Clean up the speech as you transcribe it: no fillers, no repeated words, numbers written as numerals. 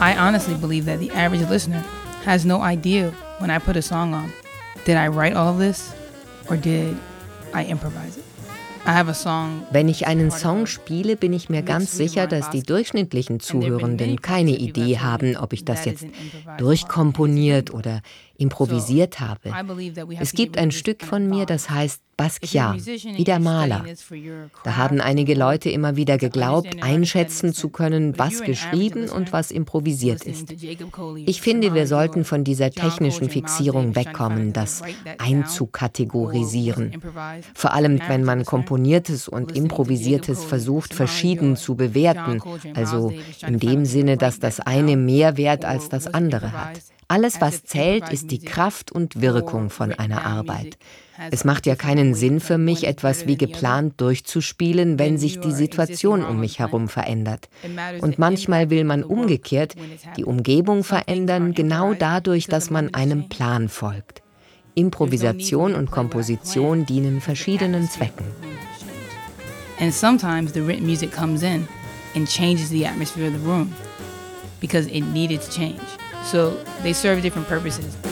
I honestly believe that the average listener has no idea when I put a song on. Did I write all of this or did I improvise it? Wenn ich einen Song spiele, bin ich mir ganz sicher, dass die durchschnittlichen Zuhörenden keine Idee haben, ob ich das jetzt durchkomponiert oder improvisiert habe. Es gibt ein Stück von mir, das heißt Basquiat, wie der Maler. Da haben einige Leute immer wieder geglaubt, einschätzen zu können, was geschrieben und was improvisiert ist. Ich finde, wir sollten von dieser technischen Fixierung wegkommen, das einzukategorisieren. Vor allem, wenn man Komponiertes und Improvisiertes versucht, verschieden zu bewerten, also in dem Sinne, dass das eine mehr Wert als das andere hat. Alles, was zählt, ist die Kraft und Wirkung von einer Arbeit. Es macht ja keinen Sinn für mich, etwas wie geplant durchzuspielen, wenn sich die Situation um mich herum verändert. Und manchmal will man umgekehrt die Umgebung verändern, genau dadurch, dass man einem Plan folgt. Improvisation und Komposition dienen verschiedenen Zwecken. And sometimes the written music comes in and changes the atmosphere of the room because it needed to change. So they serve different purposes.